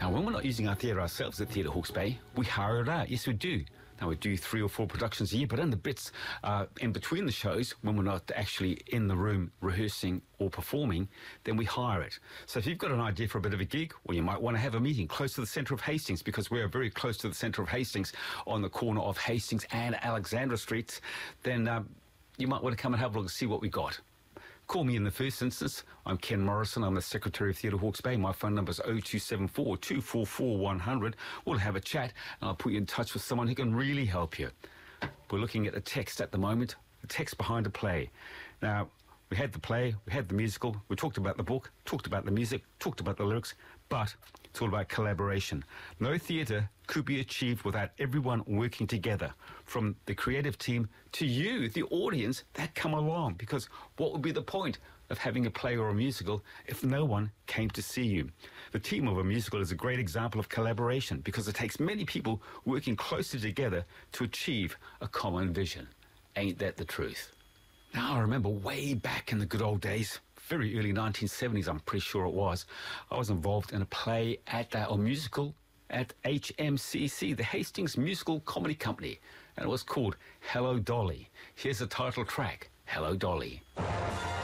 Now, when we're not using our theatre ourselves at Theatre Hawke's Bay, we hire it out. Yes, we do. Now, we do 3 or 4 productions a year, but in the bits in between the shows, when we're not actually in the room rehearsing or performing, then we hire it. So if you've got an idea for a bit of a gig, or you might want to have a meeting close to the centre of Hastings, because we are very close to the centre of Hastings on the corner of Hastings and Alexandra Streets, then you might want to come and have a look and see what we got. Call me in the first instance. I'm Ken Morrison. I'm the Secretary of Theatre Hawke's Bay. My phone number is 0274 244 100. We'll have a chat and I'll put you in touch with someone who can really help you. We're looking at a text at the moment, the text behind a play. Now, we had the play, we had the musical, we talked about the book, talked about the music, talked about the lyrics, but it's all about collaboration. No theatre could be achieved without everyone working together, from the creative team to you, the audience, that come along. Because what would be the point of having a play or a musical if no one came to see you? The team of a musical is a great example of collaboration because it takes many people working closely together to achieve a common vision. Ain't that the truth? Now, I remember way back in the good old days, very early 1970s, I'm pretty sure it was, I was involved in a play or musical at HMCC, the Hastings Musical Comedy Company, and it was called Hello Dolly. Here's the title track, Hello Dolly.